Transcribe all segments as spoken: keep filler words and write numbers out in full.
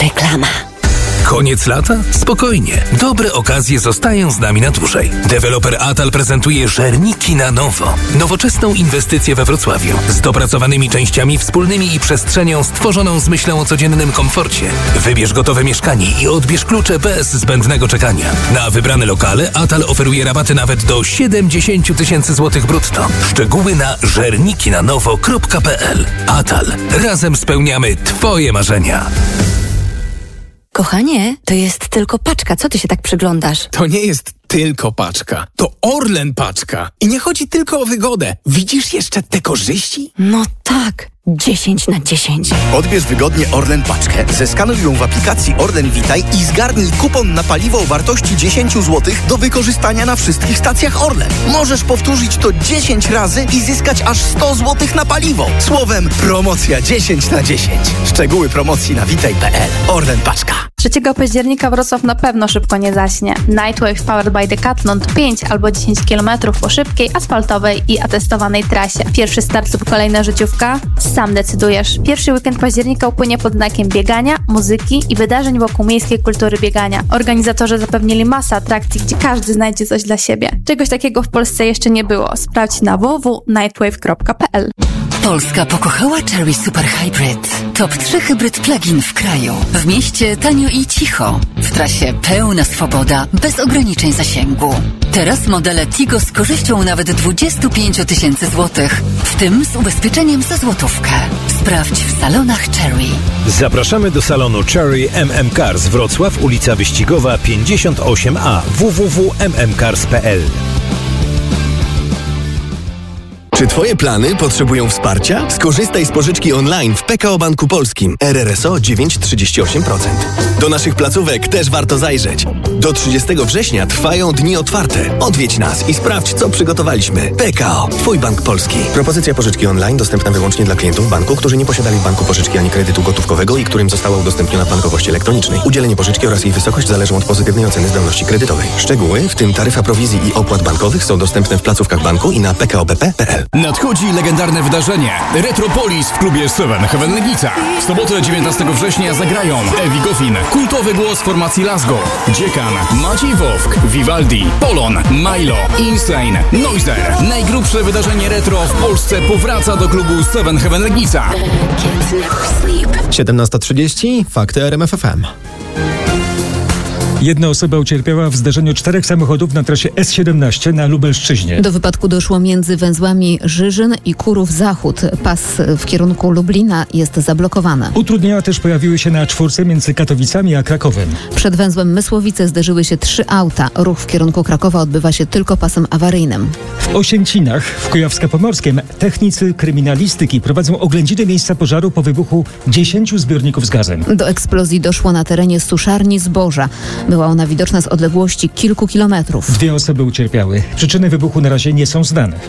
Reklama. Koniec lata? Spokojnie. Dobre okazje zostają z nami na dłużej. Deweloper Atal prezentuje Żerniki na nowo. Nowoczesną inwestycję we Wrocławiu. Z dopracowanymi częściami wspólnymi i przestrzenią stworzoną z myślą o codziennym komforcie. Wybierz gotowe mieszkanie i odbierz klucze bez zbędnego czekania. Na wybrane lokale Atal oferuje rabaty nawet do siedemdziesiąt tysięcy złotych brutto. Szczegóły na żernikinanowo kropka pe el. Atal. Razem spełniamy Twoje marzenia. Kochanie, to jest tylko paczka. Co ty się tak przyglądasz? To nie jest tylko paczka. To Orlen paczka. I nie chodzi tylko o wygodę. Widzisz jeszcze te korzyści? No tak. dziesięć na dziesięć. Odbierz wygodnie Orlen paczkę, zeskanuj ją w aplikacji Orlen Witaj i zgarnij kupon na paliwo o wartości dziesięć złotych do wykorzystania na wszystkich stacjach Orlen. Możesz powtórzyć to dziesięć razy i zyskać aż sto złotych na paliwo. Słowem, promocja dziesięć na dziesięć. Szczegóły promocji na witaj kropka pe el. Orlen paczka. trzeciego października Wrocław na pewno szybko nie zaśnie. Nightwave Powered by Decathlon pięć albo dziesięć kilometrów po szybkiej, asfaltowej i atestowanej trasie. Pierwszy start lub kolejna życiówka? Sam decydujesz. Pierwszy weekend października upłynie pod znakiem biegania, muzyki i wydarzeń wokół miejskiej kultury biegania. Organizatorzy zapewnili masę atrakcji, gdzie każdy znajdzie coś dla siebie. Czegoś takiego w Polsce jeszcze nie było. Sprawdź na w w w kropka nightwave kropka pe el. Polska pokochała Chery Super Hybrid. Top trzy hybryd plug-in w kraju. W mieście tanio i cicho. W trasie pełna swoboda, bez ograniczeń zasięgu. Teraz modele Tigo z korzyścią nawet dwadzieścia pięć tysięcy złotych, w tym z ubezpieczeniem za złotówkę. Sprawdź w salonach Chery. Zapraszamy do salonu Chery M M Cars Wrocław, ulica Wyścigowa pięćdziesiąt osiem a, w w w kropka m m cars kropka pe el. Czy Twoje plany potrzebują wsparcia? Skorzystaj z pożyczki online w P K O Banku Polskim. R R S O dziewięć przecinek trzydzieści osiem procent. Do naszych placówek też warto zajrzeć. Do trzydziestego września trwają dni otwarte. Odwiedź nas i sprawdź, co przygotowaliśmy. P K O. Twój bank polski. Propozycja pożyczki online dostępna wyłącznie dla klientów banku, którzy nie posiadali w banku pożyczki ani kredytu gotówkowego i którym została udostępniona w bankowości elektronicznej. Udzielenie pożyczki oraz jej wysokość zależą od pozytywnej oceny zdolności kredytowej. Szczegóły, w tym taryfa prowizji i opłat bankowych, są dostępne w placówkach banku i na p k o b p kropka p l. Nadchodzi legendarne wydarzenie Retropolis w klubie Seven Heaven Legnica. W sobotę dziewiętnastego września zagrają Ewi Goffin, kultowy głos formacji Lasgo, Dziekan, Maciej Wowk, Vivaldi, Polon, Milo, Insane, Noiser. Najgrubsze wydarzenie retro w Polsce powraca do klubu Seven Heaven Legnica. siedemnasta trzydzieści, fakty R M F F M. Jedna osoba ucierpiała w zdarzeniu czterech samochodów na trasie S siedemnaście na Lubelszczyźnie. Do wypadku doszło między węzłami Żyżyn i Kurów Zachód. Pas w kierunku Lublina jest zablokowany. Utrudnienia też pojawiły się na czwórce między Katowicami a Krakowem. Przed węzłem Mysłowice zderzyły się trzy auta. Ruch w kierunku Krakowa odbywa się tylko pasem awaryjnym. W Osięcinach w Kujawsko-Pomorskiem technicy kryminalistyki prowadzą oględziny miejsca pożaru po wybuchu dziesięciu zbiorników z gazem. Do eksplozji doszło na terenie suszarni zboża. Była ona widoczna z odległości kilku kilometrów. Dwie osoby ucierpiały. Przyczyny wybuchu na razie nie są znane.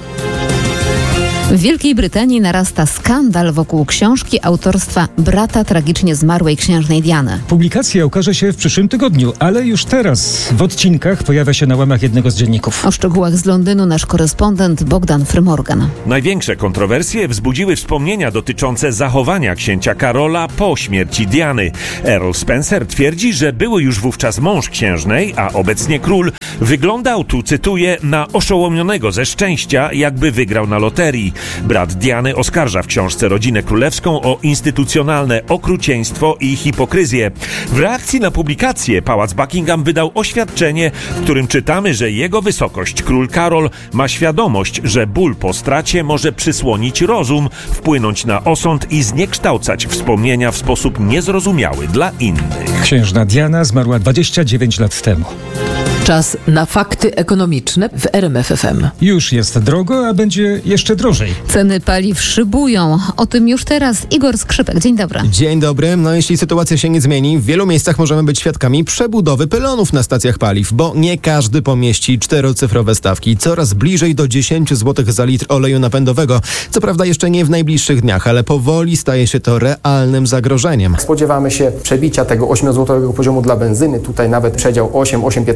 W Wielkiej Brytanii narasta skandal wokół książki autorstwa brata tragicznie zmarłej księżnej Diany. Publikacja ukaże się w przyszłym tygodniu, ale już teraz w odcinkach pojawia się na łamach jednego z dzienników. O szczegółach z Londynu nasz korespondent Bogdan Frymorgan. Największe kontrowersje wzbudziły wspomnienia dotyczące zachowania księcia Karola po śmierci Diany. Earl Spencer twierdzi, że były już wówczas mąż księżnej, a obecnie król, wyglądał, tu cytuję, na oszołomionego ze szczęścia, jakby wygrał na loterii. Brat Diany oskarża w książce rodzinę królewską o instytucjonalne okrucieństwo i hipokryzję. W reakcji na publikację Pałac Buckingham wydał oświadczenie, w którym czytamy, że jego wysokość król Karol ma świadomość, że ból po stracie może przysłonić rozum, wpłynąć na osąd i zniekształcać wspomnienia w sposób niezrozumiały dla innych. Księżna Diana zmarła dwadzieścia dziewięć lat temu. Czas na fakty ekonomiczne w R M F F M. Już jest drogo, a będzie jeszcze drożej. Ceny paliw szybują. O tym już teraz Igor Skrzypek. Dzień dobry. Dzień dobry. No jeśli sytuacja się nie zmieni, w wielu miejscach możemy być świadkami przebudowy pylonów na stacjach paliw, bo nie każdy pomieści czterocyfrowe stawki. Coraz bliżej do dziesięć złotych za litr oleju napędowego. Co prawda jeszcze nie w najbliższych dniach, ale powoli staje się to realnym zagrożeniem. Spodziewamy się przebicia tego ośmiozłotowego poziomu dla benzyny. Tutaj nawet przedział osiem, osiem piętnaście jest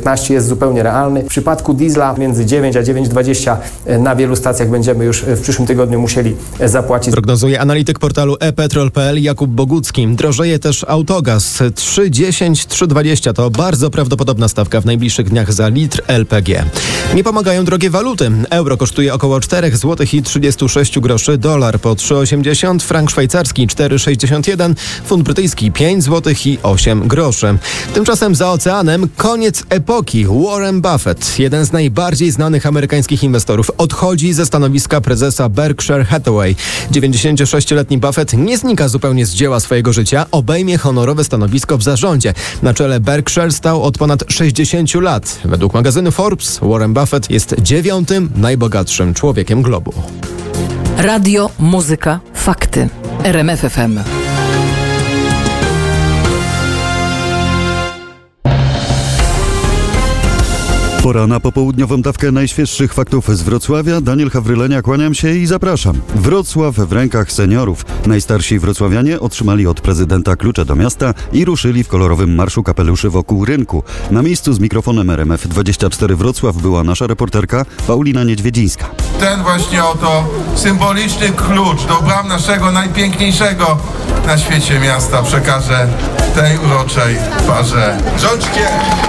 jest zupełnie realny. W przypadku diesla między dziewięć a dziewięć dwadzieścia na wielu stacjach będziemy już w przyszłym tygodniu musieli zapłacić. Prognozuje analityk portalu e petrol kropka p l Jakub Bogucki. Drożeje też autogaz. trzy dziesięć, trzy dwadzieścia to bardzo prawdopodobna stawka w najbliższych dniach za litr L P G. Nie pomagają drogie waluty. Euro kosztuje około cztery złote i trzydzieści sześć groszy, dolar po trzy osiemdziesiąt, frank szwajcarski cztery sześćdziesiąt jeden, funt brytyjski pięć złotych i osiem groszy. Tymczasem za oceanem koniec epoki. Warren Buffett, jeden z najbardziej znanych amerykańskich inwestorów, odchodzi ze stanowiska prezesa Berkshire Hathaway. dziewięćdziesięciosześcioletni Buffett nie znika zupełnie z dzieła swojego życia, obejmie honorowe stanowisko w zarządzie. Na czele Berkshire stał od ponad sześćdziesięciu lat. Według magazynu Forbes Warren Buffett jest dziewiątym najbogatszym człowiekiem globu. Radio, muzyka, fakty. R M F F M. Pora na popołudniową dawkę najświeższych faktów z Wrocławia. Daniel Hawrylenia, kłaniam się i zapraszam. Wrocław w rękach seniorów. Najstarsi wrocławianie otrzymali od prezydenta klucze do miasta i ruszyli w kolorowym marszu kapeluszy wokół rynku. Na miejscu z mikrofonem R M F dwadzieścia cztery Wrocław była nasza reporterka Paulina Niedźwiedzińska. Ten właśnie oto symboliczny klucz do bram naszego najpiękniejszego na świecie miasta przekażę tej uroczej parze. Rządźcie!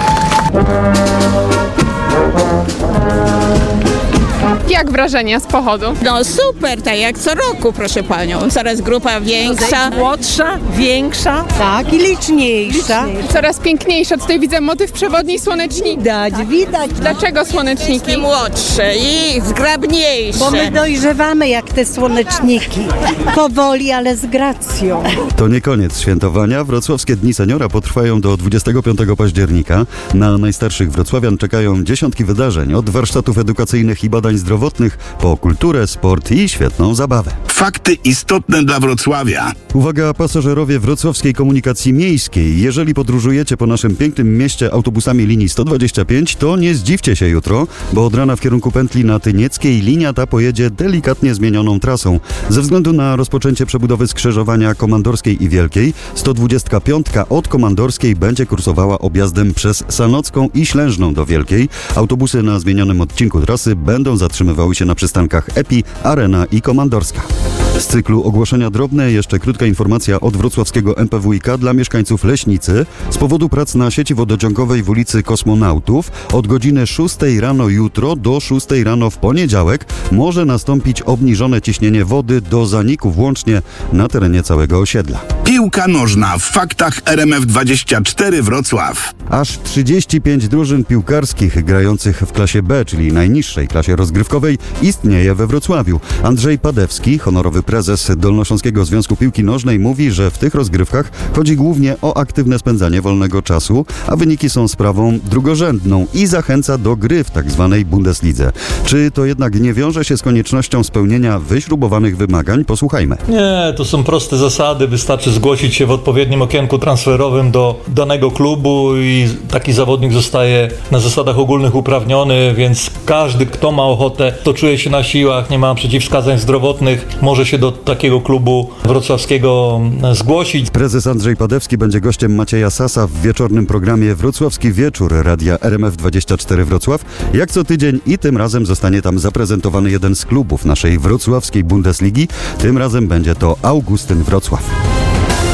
Jak wrażenia z pochodu? No super, tak jak co roku, proszę panią. Coraz grupa większa. Młodsza, większa. Tak, i liczniejsza. Coraz piękniejsza. Tutaj widzę motyw przewodni słoneczniki. Widać, widać. Dlaczego słoneczniki? I młodsze i zgrabniejsze. Bo my dojrzewamy jak te słoneczniki. Powoli, ale z gracją. To nie koniec świętowania. Wrocławskie Dni Seniora potrwają do dwudziestego piątego października. Na najstarszych wrocławian czekają dziesiątki wydarzeń. Od warsztatów edukacyjnych i badań zdrowotnych po kulturę, sport i świetną zabawę. Fakty istotne dla Wrocławia. Uwaga, pasażerowie wrocławskiej komunikacji miejskiej. Jeżeli podróżujecie po naszym pięknym mieście autobusami linii sto dwadzieścia pięć, to nie zdziwcie się jutro, bo od rana w kierunku pętli na Tynieckiej linia ta pojedzie delikatnie zmienioną trasą. Ze względu na rozpoczęcie przebudowy skrzyżowania Komandorskiej i Wielkiej, sto dwadzieścia pięć od Komandorskiej będzie kursowała objazdem przez Sanocką i Ślężną do Wielkiej. Autobusy na zmienionym odcinku trasy będą zatrzymywały się na przystankach Epi, Arena i Komandorska. Z cyklu ogłoszenia drobne jeszcze krótka informacja od wrocławskiego M P W i K dla mieszkańców Leśnicy. Z powodu prac na sieci wodociągowej w ulicy Kosmonautów od godziny szóstej rano jutro do szóstej rano w poniedziałek może nastąpić obniżone ciśnienie wody do zaniku włącznie na terenie całego osiedla. Piłka nożna w faktach R M F dwadzieścia cztery Wrocław. Aż trzydzieści pięć drużyn piłkarskich grających w klasie B, czyli najniższej klasie rozgrywkowej, istnieje we Wrocławiu. Andrzej Padewski, honorowy prezes Dolnośląskiego Związku Piłki Nożnej, mówi, że w tych rozgrywkach chodzi głównie o aktywne spędzanie wolnego czasu, a wyniki są sprawą drugorzędną i zachęca do gry w tak zwanej Bundeslidze. Czy to jednak nie wiąże się z koniecznością spełnienia wyśrubowanych wymagań? Posłuchajmy. Nie, to są proste zasady. Wystarczy zgłosić się w odpowiednim okienku transferowym do danego klubu i taki zawodnik zostaje na zasadach ogólnych uprawniony, więc każdy, kto ma ochotę, to czuje się na siłach, nie ma przeciwwskazań zdrowotnych, może się do takiego klubu wrocławskiego zgłosić. Prezes Andrzej Padewski będzie gościem Macieja Sasa w wieczornym programie Wrocławski Wieczór Radia R M F dwadzieścia cztery Wrocław. Jak co tydzień i tym razem zostanie tam zaprezentowany jeden z klubów naszej wrocławskiej Bundesligi. Tym razem będzie to Augustyn Wrocław.